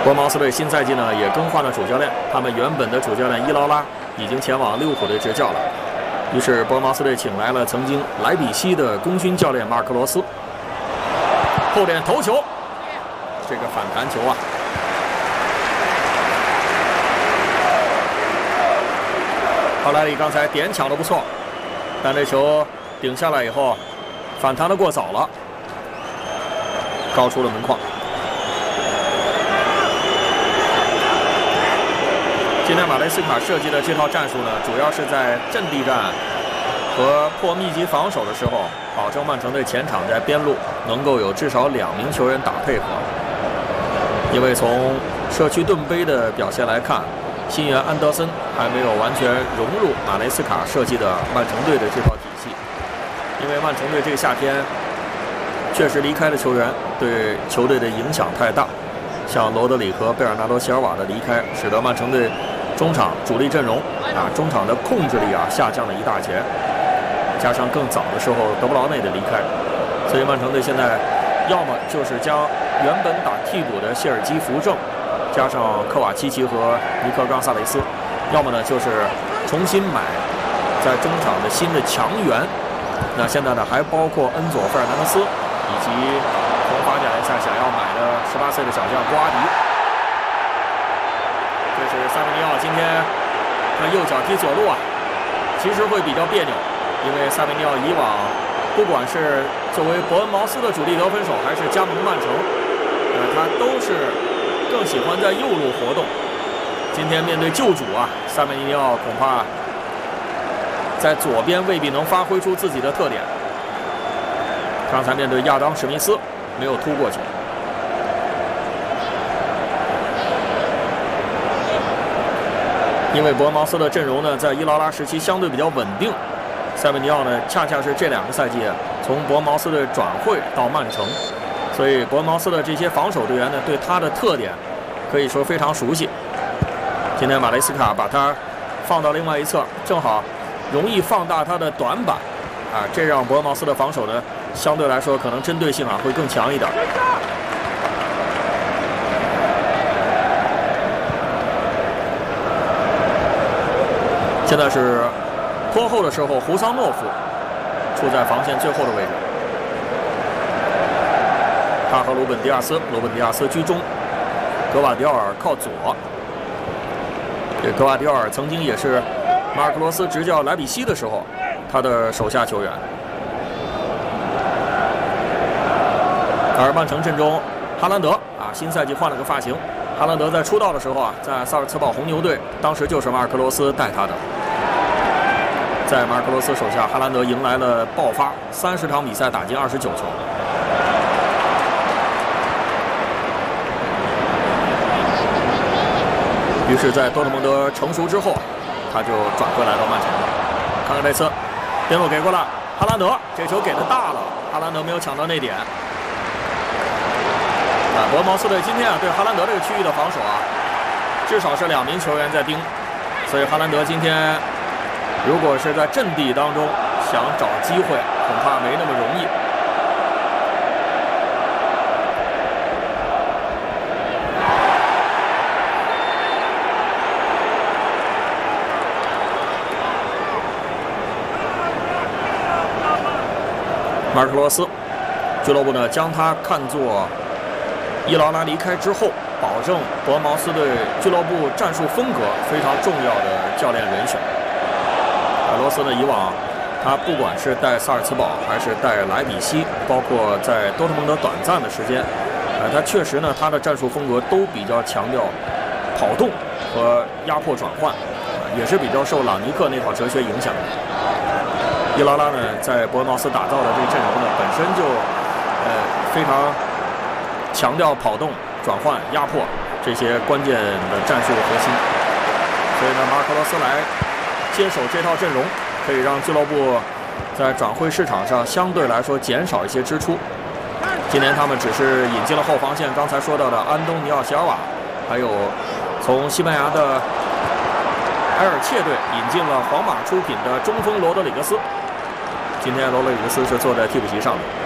博茅斯队新赛季呢也更换了主教练，他们原本的主教练伊劳拉已经前往利物浦队执教了，于是博茅斯队请来了曾经莱比锡的功勋教练马尔克罗斯。后点头球，这个反弹球啊，奥莱里刚才点抢的不错，但这球顶下来以后反弹的过早了，高出了门框。今天马雷斯卡设计的这套战术呢，主要是在阵地战和破密集防守的时候，保证曼城队前场在边路能够有至少2名球员打配合。因为从社区盾杯的表现来看，新援安德森还没有完全融入马雷斯卡设计的曼城队的这套体系。因为曼城队这个夏天确实离开的球员对球队的影响太大，像罗德里和贝尔纳多·席尔瓦的离开，使得曼城队中场主力阵容中场的控制力下降了一大截，加上更早的时候德布劳内的离开，所以曼城队现在要么就是将原本打替补的谢尔基扶正，加上科瓦契奇和尼克冈萨雷斯，要么呢就是重新买在中场的新的强援。那现在呢还包括恩佐·费尔南德斯，以及从法甲联赛想要买的18岁的小将瓜迪。这是塞梅尼奥今天他右脚踢左路其实会比较别扭，因为塞梅尼奥以往不管是作为伯恩茅斯的主力得分手，还是加盟曼城，他都是更喜欢在右路活动。今天面对旧主塞梅尼奥恐怕在左边未必能发挥出自己的特点。刚才面对亚当·史密斯没有突过去。因为伯恩茅斯的阵容呢，在伊劳拉时期相对比较稳定，塞梅尼奥呢恰恰是这2个赛季从伯恩茅斯队转会到曼城，所以伯恩茅斯的这些防守队员呢对他的特点可以说非常熟悉。今天马雷斯卡把他放到另外一侧，正好容易放大他的短板这让伯恩茅斯的防守呢相对来说可能针对性会更强一点。现在是拖后的时候，胡桑诺夫处在防线最后的位置，他和鲁本迪亚斯居中，格瓦迪奥尔靠左。这格瓦迪奥尔曾经也是马尔克罗斯执教莱比锡的时候他的手下球员。而曼城阵中哈兰德新赛季换了个发型，哈兰德在出道的时候在萨尔茨堡红牛队，当时就是马尔克罗斯带他的。在马尔克罗斯手下，哈兰德迎来了爆发，30场比赛打进29球。于是，在多特蒙德成熟之后，他就转回来到曼城了。看看这次，边路给过来，哈兰德这球给的大了，哈兰德没有抢到内点。伯恩茅斯队今天对哈兰德这个区域的防守至少是2名球员在盯，所以哈兰德今天如果是在阵地当中想找机会，恐怕没那么容易。马尔克罗斯俱乐部呢将他看作伊劳拉离开之后保证伯恩茅斯队俱乐部战术风格非常重要的教练人选。罗斯呢以往他不管是带萨尔茨堡还是带莱比锡，包括在多特蒙德短暂的时间，他确实呢他的战术风格都比较强调跑动和压迫转换，也是比较受朗尼克那套哲学影响的。伊劳拉呢在伯恩茅斯打造的这个阵容呢本身就非常强调跑动、转换、压迫这些关键的战术核心，所以呢马尔克罗斯来接手这套阵容，可以让俱乐部在转会市场上相对来说减少一些支出。今年他们只是引进了后防线刚才说到的安东尼奥·席尔瓦，还有从西班牙的埃尔切队引进了皇马出品的中锋罗德里格斯。今天罗德里格斯是坐在替补席上的。